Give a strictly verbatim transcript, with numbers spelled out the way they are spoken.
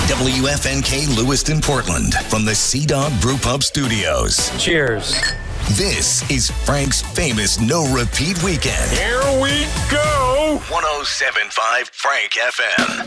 W F N K Lewiston, Portland, from the Sea Dog Brew Pub Studios. Cheers. This is Frank's famous no-repeat weekend. Here we go. one oh seven point five Frank F M.